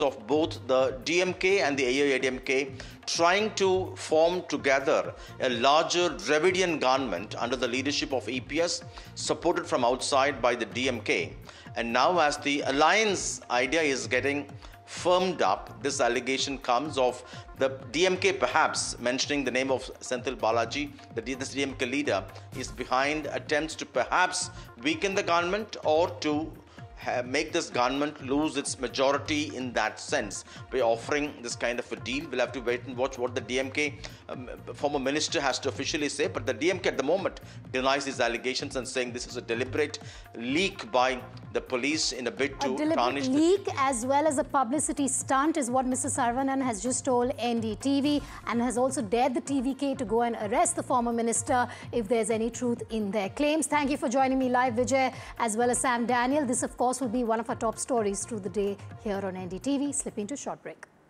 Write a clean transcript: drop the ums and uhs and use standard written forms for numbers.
of both the DMK and the AIADMK trying to form together a larger Dravidian government under the leadership of EPS, supported from outside by the DMK. And now as the alliance idea is getting firmed up, this allegation comes of the DMK perhaps mentioning the name of Senthil Balaji, the DMK leader, is behind attempts to perhaps weaken the government or to make this government lose its majority in that sense by offering this kind of a deal. We'll have to wait and watch what the DMK former minister has to officially say, but the DMK at the moment denies these allegations and saying this is a deliberate leak by the police in a bid to tarnish the leak as well as a publicity stunt is what Mr. Saravanan has just told NDTV, and has also dared the TVK to go and arrest the former minister if there's any truth in their claims. Thank you for joining me live, Vijay, as well as Sam Daniel. This, of course, will be one of our top stories through the day here on NDTV. Slipping to short break.